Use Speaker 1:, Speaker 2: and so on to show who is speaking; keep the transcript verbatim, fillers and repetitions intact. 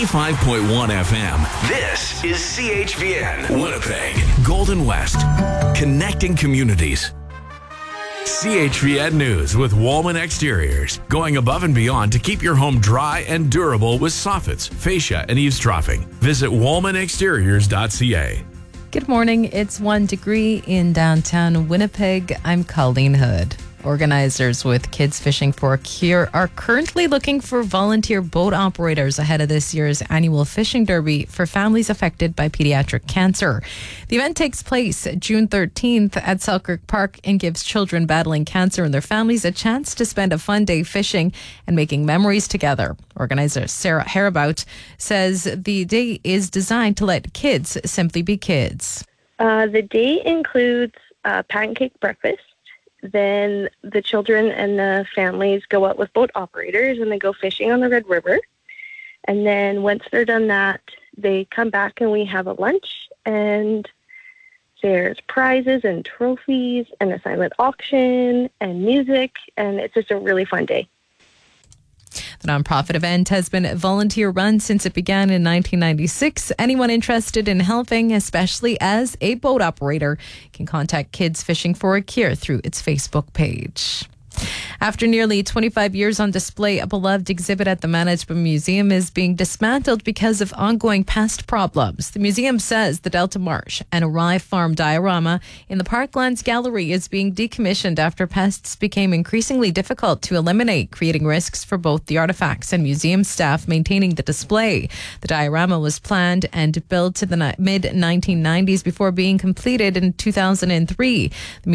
Speaker 1: ninety-five point one F M. This is C H V N, Winnipeg, Golden West, connecting communities. C H V N News with Woolman Exteriors. Going above and beyond to keep your home dry and durable with soffits, fascia, and eavesdropping. Visit woolman exteriors dot c a.
Speaker 2: Good morning. It's one degree in downtown Winnipeg. I'm Colleen Hood. Organizers with Kids Fishing for a Cure are currently looking for volunteer boat operators ahead of this year's annual fishing derby for families affected by pediatric cancer. The event takes place June thirteenth at Selkirk Park and gives children battling cancer and their families a chance to spend a fun day fishing and making memories together. Organizer Sarah Harabout says the day is designed to let kids simply be kids.
Speaker 3: Uh, the day includes a pancake breakfast. Then the children and the families go out with boat operators and they go fishing on the Red River. And then once they're done that, they come back and we have a lunch, and there's prizes and trophies and a silent auction and music, and it's just a really fun day.
Speaker 2: The nonprofit event has been volunteer run since it began in nineteen ninety-six. Anyone interested in helping, especially as a boat operator, can contact Kids Fishing for a Cure through its Facebook page. After nearly twenty-five years on display, a beloved exhibit at the Manitoba Museum is being dismantled because of ongoing pest problems. The museum says the Delta Marsh and a rye farm diorama in the Parklands Gallery is being decommissioned after pests became increasingly difficult to eliminate, creating risks for both the artifacts and museum staff maintaining the display. The diorama was planned and built in the mid nineteen nineties before being completed in two thousand three.